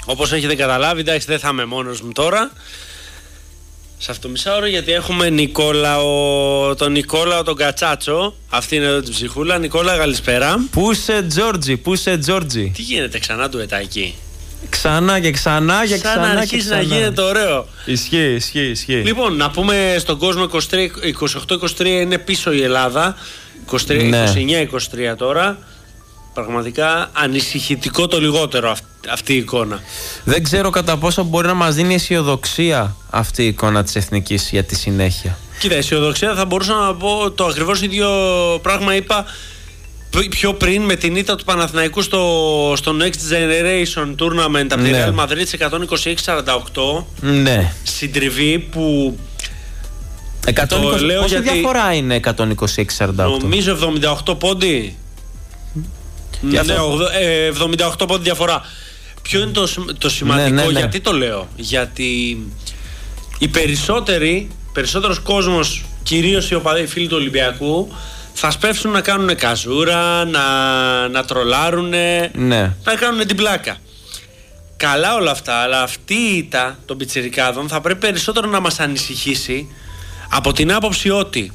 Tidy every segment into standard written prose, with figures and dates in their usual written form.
Όπως έχετε καταλάβει, εντάξει, δεν θα είμαι μόνος μου τώρα σε αυτό το μισάωρο, γιατί έχουμε τον Νικόλαο τον Κατσάτσο. Αυτή είναι εδώ την ψυχούλα. Νικόλα, καλησπέρα. Πούσε Τζόρτζι. Τι γίνεται ξανά του εκεί? Ξανά και ξανά. Αρχίζει να γίνεται ωραίο. Ισχύει. Λοιπόν, να πούμε στον κόσμο 28-23 είναι πίσω η Ελλάδα. 29-23 τώρα. Πραγματικά ανησυχητικό το λιγότερο αυτή η εικόνα. Δεν ξέρω κατά πόσο μπορεί να μας δίνει αισιοδοξία αυτή η εικόνα της εθνικής για τη συνέχεια. Κοίτα, αισιοδοξία θα μπορούσα να πω το ακριβώς ίδιο πράγμα είπα πιο πριν με την ήττα του Παναθηναϊκού στο Next Generation Tournament από τη Real Madrid σε 126-48. Ναι. Συντριβή που 120, πόση διαφορά είναι 126-48? Νομίζω 78 πόντι. Ναι, 78 πόντι διαφορά. Ποιο είναι το σημαντικό? Γιατί το λέω? Γιατί οι περισσότερος κόσμος, κυρίως οι φίλοι του Ολυμπιακού, θα σπεύσουν να κάνουν καζούρα, να τρολάρουν, να κάνουν την πλάκα. Καλά όλα αυτά, αλλά αυτή η ήττα των πιτσιρικάδων θα πρέπει περισσότερο να μας ανησυχήσει από την άποψη ότι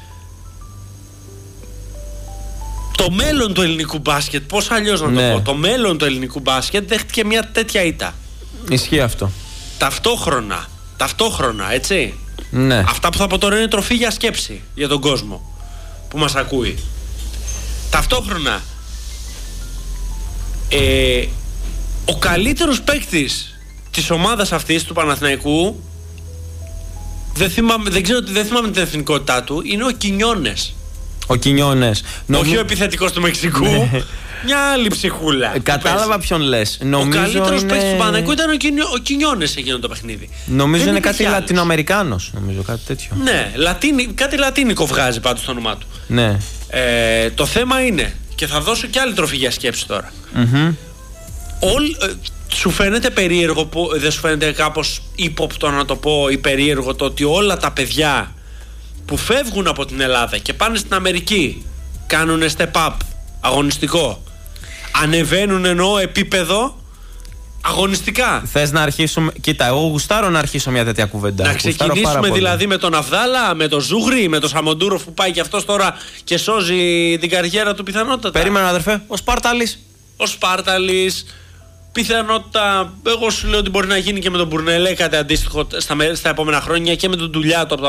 το μέλλον του ελληνικού μπάσκετ, πώς αλλιώς να το πω, το μέλλον του ελληνικού μπάσκετ δέχτηκε μια τέτοια ήττα. Ισχύει αυτό. Ταυτόχρονα, έτσι. Ναι. Αυτά που θα πω τώρα είναι τροφή για σκέψη για τον κόσμο που μας ακούει. Ταυτόχρονα ο καλύτερος παίκτης της ομάδας αυτής του Παναθηναϊκού, δεν θυμάμαι την εθνικότητά του, είναι ο Κινιόνες. Όχι ο επιθετικός του Μεξικού. Ναι. Μια άλλη ψυχούλα. Κατάλαβα ποιον λες. Ο καλύτερος παίκτης του Παναθηναϊκού ήταν ο Κινιόνες εκείνο το παιχνίδι. Νομίζω είναι κάτι Λατινοαμερικάνος. Νομίζω κάτι τέτοιο. Ναι, κάτι λατίνικο βγάζει πάντως το όνομά του. Ναι. Το θέμα είναι, και θα δώσω και άλλη τροφή για σκέψη τώρα. Σου φαίνεται περίεργο, δεν σου φαίνεται κάπως ύποπτο να το πω, ή περίεργο το ότι όλα τα παιδιά που φεύγουν από την Ελλάδα και πάνε στην Αμερική κάνουν step up αγωνιστικό, ανεβαίνουν εννοώ επίπεδο αγωνιστικά? Θες να αρχίσουμε? Κοίτα, εγώ γουστάρω να αρχίσω μια τέτοια κουβέντα. Να ξεκινήσουμε δηλαδή με τον Αβδάλα, με τον Ζούγρι, με τον Σαμοντούροφ που πάει και αυτός τώρα και σώζει την καριέρα του πιθανότατα. Περίμενα, αδερφέ. Ο Σπάρταλης. Πιθανότητα, εγώ σου λέω ότι μπορεί να γίνει και με τον Μπουρνελέ κάτι αντίστοιχο στα επόμενα χρόνια, και με τον Ντουλιάτο από